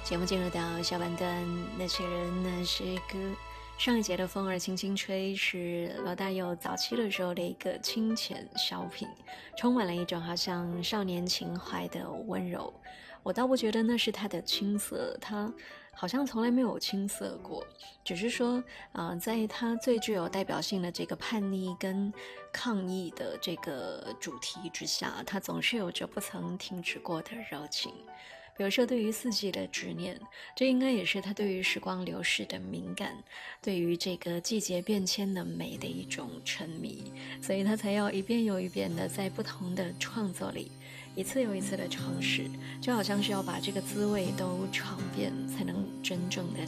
节目进入到下半段，那些人那些歌。上一节的风儿轻轻吹是罗大佑早期的时候的一个清浅小品，充满了一种好像少年情怀的温柔。我倒不觉得那是他的青涩，他好像从来没有青涩过，只是说在他最具有代表性的这个叛逆跟抗议的这个主题之下，他总是有着不曾停止过的热情。比如说对于四季的执念，这应该也是他对于时光流逝的敏感，对于这个季节变迁的美的一种沉迷，所以他才要一遍又一遍的在不同的创作里一次又一次的尝试，就好像是要把这个滋味都尝遍，才能真正的